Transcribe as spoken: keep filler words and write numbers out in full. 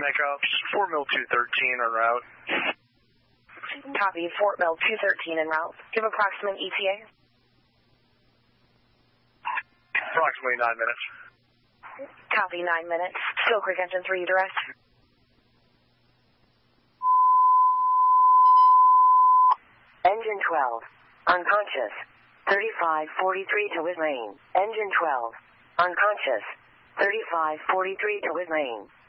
Echo, four mil two thirteen en route. Copy, Fort Mill two thirteen en route. Give approximate E T A. Approximately nine minutes. Copy, nine minutes. Still Creek engines redirect. Engine twelve, unconscious. thirty-five forty-three to Whit Lane. Engine twelve, unconscious. thirty-five forty-three to Whit Lane.